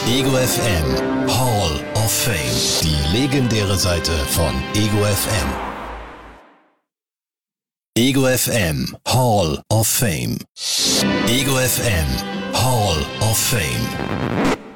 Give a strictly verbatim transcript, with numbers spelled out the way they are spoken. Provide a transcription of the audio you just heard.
Ego F M Hall of Fame. Die legendäre Seite von Ego F M. Ego F M Hall of Fame. Ego F M Hall of Fame.